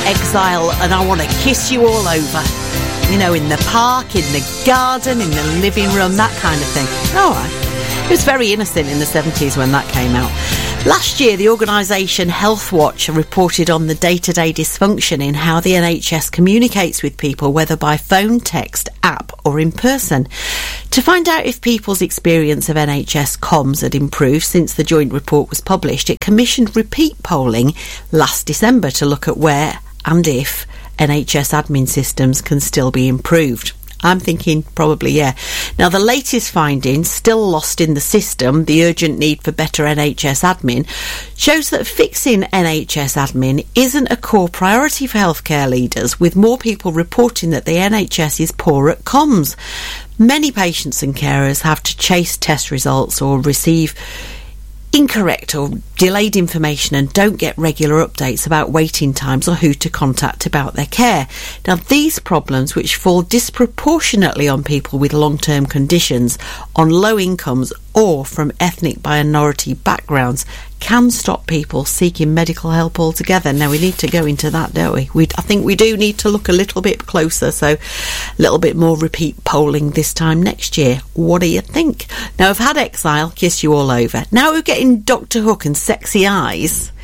Exile and I Want to Kiss You All Over. You know, in the park, in the garden, in the living room, that kind of thing. All right. It was very innocent in the 70s when that came out. Last year, the organisation Health Watch reported on the day-to-day dysfunction in how the NHS communicates with people, whether by phone, text, app or in person. To find out if people's experience of NHS comms had improved since the joint report was published, it commissioned repeat polling last December to look at where and if NHS admin systems can still be improved. I'm thinking probably, yeah. Now, the latest findings, still lost in the system, the urgent need for better NHS admin, shows that fixing NHS admin isn't a core priority for healthcare leaders, with more people reporting that the NHS is poor at comms. Many patients and carers have to chase test results or receive incorrect or delayed information and don't get regular updates about waiting times or who to contact about their care. Now, these problems, which fall disproportionately on people with long-term conditions, on low incomes or from ethnic minority backgrounds, can stop people seeking medical help altogether. Now, we need to go into that, don't we? I think we do need to look a little bit closer, so a little bit more repeat polling this time next year. What do you think? Now, I've had Exile, Kiss You All Over. Now we're getting Dr. Hook and Sexy Eyes.